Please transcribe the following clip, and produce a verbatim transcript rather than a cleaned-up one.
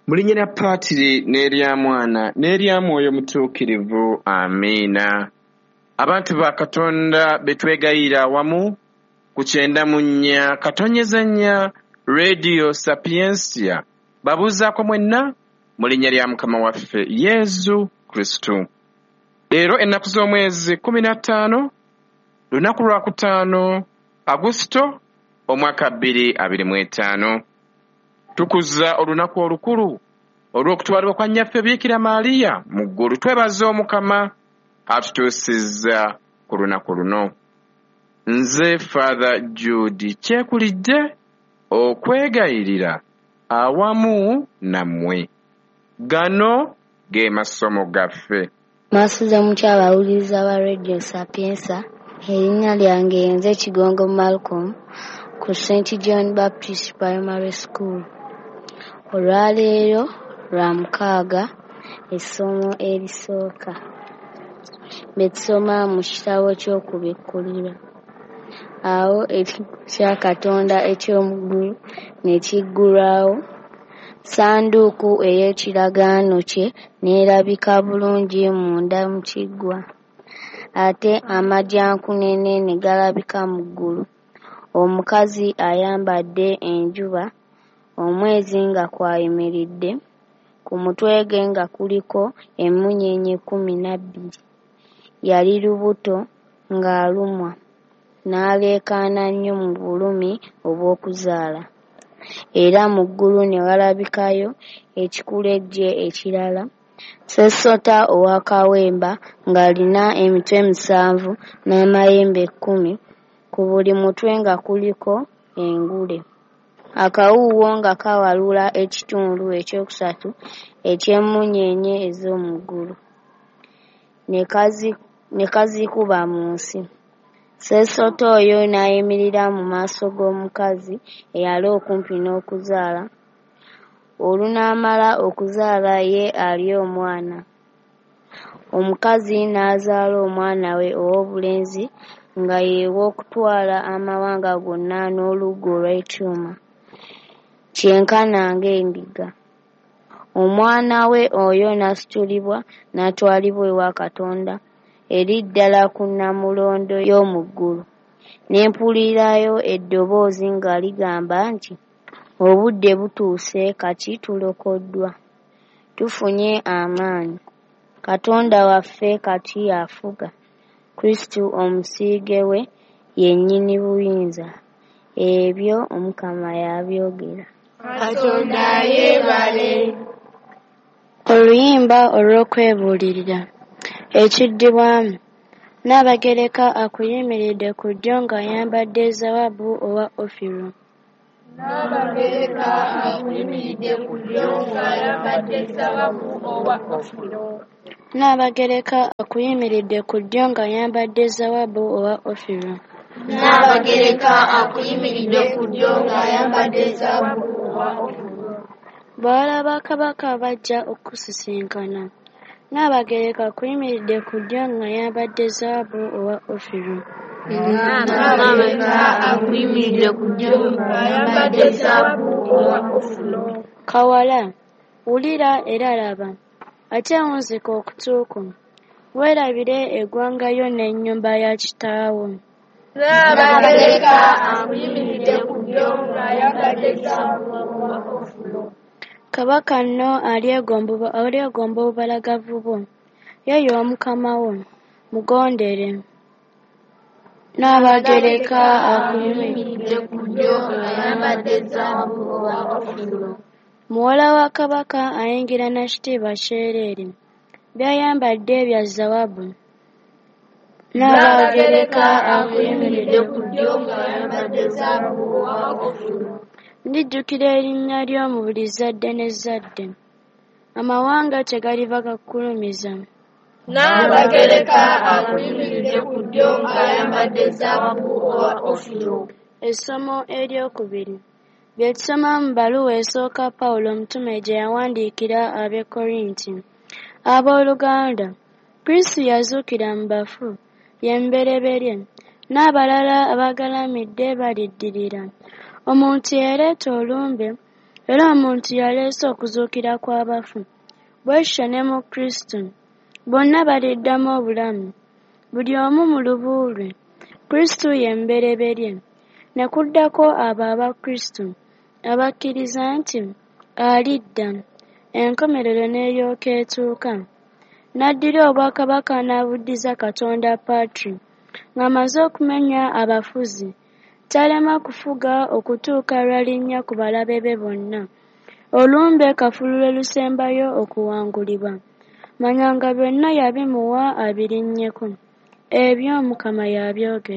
Mu linnya lya Paatiri n'erya Mwana n'erya Mwoyo Mutuukirivu. Amiina. Abantu ba Katonda be twegayira wamu ku kyenda mu nnya katonyeza nnya Radio Sapiensia babuuzaako mwenna mu linnya lya Mukama waffe Yesu Kristo. Leero ennaku z'omwezi kumi na ttaano lunaku lwa kutaano Agusto omwaka bbiri abiri mu etaano. Tukuza olunaku olukulu olw'okutwalibwa kwa nnyaffe Biikira Maaliya mu ggulu. Twebaza Omukama atutuusizza ku lunaku luno. Nze Father Jude kyekulidde okwegayirira awamu nammwe. Gano ge masomo gaffe. Mwasuza mutya abawuliriza ba Radio Sapiensa. Erinnya lyange nze Kigongo Malcolm ku Saint John Baptist Primary School. Olwaleero lwa mukaaga essomo erisooka betusoma mu kitabo ky'okubikkulirwa. Awo ekigambo kya Katonda eky'omuggulu ne kiggulwawo. Sanduuku ey'ekiragaano kye n'erabika bulungi munda mu kiggwa. Ate amajjankunene ne galabika mu ggulu. Omukazi ayambadde enjuba, omwezi nga kwayimiridde, ku mutwe gwe nga kuliko emmunyeenye kkumi na bbiri. Yali lubuto ng'alumwa, n'aleekaana nnyo mu bulumi obw'okuzaala. Era mu ggulu ne walabikayo ekikulejje ekirala, Sesota ow'akawemba ng'alina emitwe musanvu n'amayembe kkumi, ku buli mutwe nga kuliko engule. Akawuuwo nga kawalula ekitundu ekyokusatu eky'emmunyeenye ez'omu ggulu, ne kazikuba mu nsi. Sesota oyo n'ayimirira mu maaso g'omukazi eyali okumpi n'okuzaala. Olunaamala okuzaala ye alya omwana. Omukazi n'azaala omwana we ow'obulenzi nga ye w'okutwala amawanga gonna n'oluggo olw'ekyuma, kyenkana ng'endiga. Omwana we oyo n'asitulibwa n'atwalibwa ewa Katonda eri ddala ku Nnamulondo y'omu ggulu. Ne mpulirayo eddoboozi nga ligamba nti, obudde butuuse, kati tulokoddwa, tufunye amaanyi. Katonda waffe kati afuga. Kristo omusiige we yennyini buyinza. Ebyo Omukama yabyogera. Katonda yeebale. Oluyimba olw'okwebuulirira. Ekiddibwamu. Nnaabagereka akuyimiridde ku ddyo ng'ayambadde zawabbu owa Ofiro. Nnaabagereka akuyimiridde ku ddyo ng'ayambadde zawabbu owa Ofiro. Nnaabagereka akuyimiridde ku ddyo ng'ayambadde zawabbu owa Ofiro. Nnaabagereka akuyimiridde ku ddyo ng'ayambadde zawabbu owa Ofiro. Bawala ba Kabaka bajja okusisinkana. Nnaabagereka akuyimiridde ku ddyo ng'ayambadde zawabbu owa Ofiro. Nnaabagereka akuyimiridde ku ddyo ng'ayambadde zawabbu owa Ofiro. Kawala, wulira era laba, ate wunzika okutuuko, weerabire eggwanga lyo n'ennyumba ya kitaawo. Nnaabagereka akuyimiridde ku ddyo ng'ayambadde zawabbu owa Ofiro. Kabaka nno alyegomba obubalagavu bwo, ye y'Omukama wo, mugondere. Nnaabagereka akuyimiridde ku ddyo ng'ayambadde zawabbu owa Ofiro. Muwala wa Kabaka ayingira na kitiibwa kyereere, by'ayambadde bya zawabbu. Nnaabagereka akuyimiridde ku ddyo ng'ayambadde zawabbu owa Ofiro. Ndijjukira erinnya lyo mu buli zadde n'ezzadde, amawanga tegaliva gakkulumiza. Nnaabagereka akuyimiridde ku ddyo ng'ayambadde zawabbu owa Ofiro. Essomo eryokubiri. Bye tusoma mu bbaluwa esooka Pawulo omutume gye yawandiikira ab'e Korinti. Abooluganda, Kristo yazuukira mu bafu, ye mubereberye, n'abalala abagalamidde baliddirira. Omuntu yeereeta olumbe era omuntu yaleese okuzuukira kw'abafu. Bwe kityo ne mu Kristo. Bonna baliddamu obulamu, buli omu mu lubu lwe. Kristo ye mbereberye, ne kuddako abo aba Kristo abakkiriza nti alidda, enkomerero n'eryoka etuuka. N'addira obwakabaka n'abuddiza Katonda Patri, ng'amaze okumenya abafuzi, talema kufuga okutuuka lwalinnya ku balabe be bonna. Olumbe kafulule lusembayo okuwangulibwa. Manya nga byonna yabimuwa abirinnyeko. Ebyo Mukama y'abyogera.